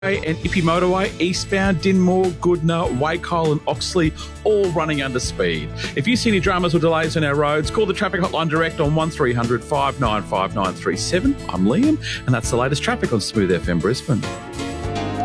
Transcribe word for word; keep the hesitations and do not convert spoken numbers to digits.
and Ippy Motorway, eastbound, Dinmore, Goodna, Wacol and Oxley, all running under speed. If you see any dramas or delays on our roads, call the traffic hotline direct on one three hundred, five nine five, nine three seven. I'm Liam, and that's the latest traffic on Smooth F M Brisbane.